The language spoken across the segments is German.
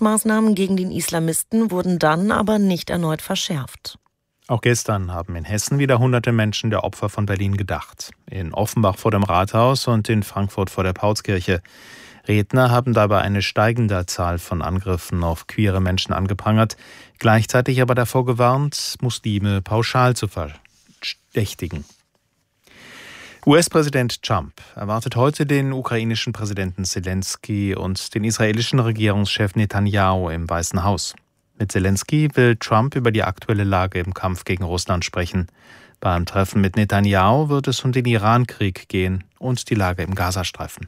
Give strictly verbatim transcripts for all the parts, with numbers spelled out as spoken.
Schutzmaßnahmen gegen den Islamisten wurden dann aber nicht erneut verschärft. Auch gestern haben in Hessen wieder hunderte Menschen der Opfer von Berlin gedacht. In Offenbach vor dem Rathaus und in Frankfurt vor der Paulskirche. Redner haben dabei eine steigende Zahl von Angriffen auf queere Menschen angeprangert, gleichzeitig aber davor gewarnt, Muslime pauschal zu verdächtigen. U S-Präsident Trump erwartet heute den ukrainischen Präsidenten Selenskyj und den israelischen Regierungschef Netanyahu im Weißen Haus. Mit Selenskyj will Trump über die aktuelle Lage im Kampf gegen Russland sprechen. Beim Treffen mit Netanyahu wird es um den Iran-Krieg gehen und die Lage im Gazastreifen.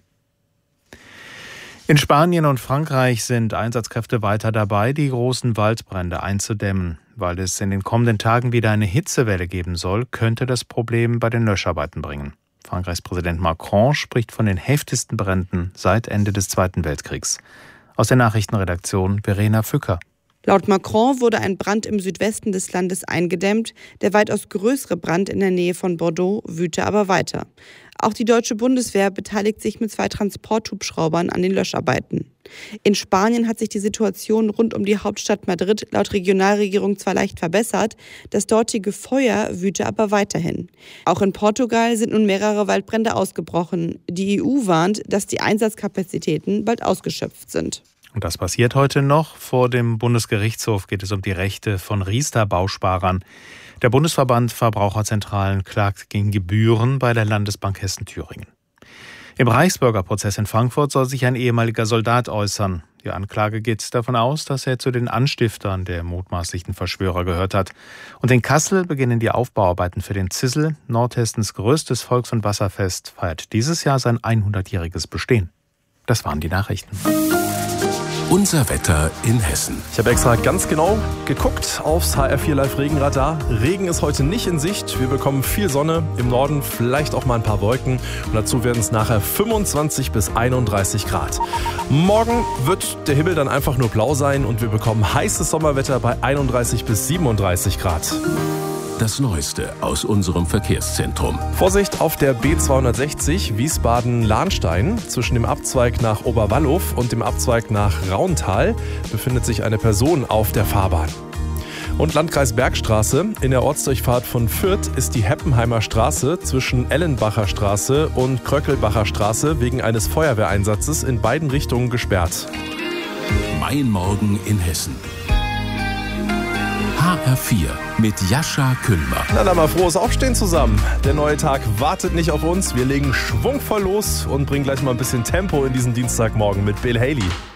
In Spanien und Frankreich sind Einsatzkräfte weiter dabei, die großen Waldbrände einzudämmen. Weil es in den kommenden Tagen wieder eine Hitzewelle geben soll, könnte das Problem bei den Löscharbeiten bringen. Frankreichs Präsident Macron spricht von den heftigsten Bränden seit Ende des Zweiten Weltkriegs. Aus der Nachrichtenredaktion Verena Fücker. Laut Macron wurde ein Brand im Südwesten des Landes eingedämmt. Der weitaus größere Brand in der Nähe von Bordeaux wüte aber weiter. Auch die deutsche Bundeswehr beteiligt sich mit zwei Transporthubschraubern an den Löscharbeiten. In Spanien hat sich die Situation rund um die Hauptstadt Madrid laut Regionalregierung zwar leicht verbessert, das dortige Feuer wüte aber weiterhin. Auch in Portugal sind nun mehrere Waldbrände ausgebrochen. Die E U warnt, dass die Einsatzkapazitäten bald ausgeschöpft sind. Und das passiert heute noch. Vor dem Bundesgerichtshof geht es um die Rechte von Riester-Bausparern. Der Bundesverband Verbraucherzentralen klagt gegen Gebühren bei der Landesbank Hessen-Thüringen. Im Reichsbürgerprozess in Frankfurt soll sich ein ehemaliger Soldat äußern. Die Anklage geht davon aus, dass er zu den Anstiftern der mutmaßlichen Verschwörer gehört hat. Und in Kassel beginnen die Aufbauarbeiten für den Zissel. Nordhessens größtes Volks- und Wasserfest feiert dieses Jahr sein hundertjähriges Bestehen. Das waren die Nachrichten. Unser Wetter in Hessen. Ich habe extra ganz genau geguckt aufs H R vier Live Regenradar. Regen ist heute nicht in Sicht. Wir bekommen viel Sonne, im Norden vielleicht auch mal ein paar Wolken. Und dazu werden es nachher fünfundzwanzig bis einunddreißig Grad. Morgen wird der Himmel dann einfach nur blau sein und wir bekommen heißes Sommerwetter bei einunddreißig bis siebenunddreißig Grad. Das Neueste aus unserem Verkehrszentrum. Vorsicht auf der B zweihundertsechzig Wiesbaden-Lahnstein. Zwischen dem Abzweig nach Oberwallow und dem Abzweig nach Rauntal befindet sich eine Person auf der Fahrbahn. Und Landkreis Bergstraße. In der Ortsdurchfahrt von Fürth ist die Heppenheimer Straße zwischen Ellenbacher Straße und Kröckelbacher Straße wegen eines Feuerwehreinsatzes in beiden Richtungen gesperrt. Mein Morgen in Hessen. H R vier mit Jascha Kühlmer. Na dann mal frohes Aufstehen zusammen. Der neue Tag wartet nicht auf uns. Wir legen schwungvoll los und bringen gleich mal ein bisschen Tempo in diesen Dienstagmorgen mit Bill Haley.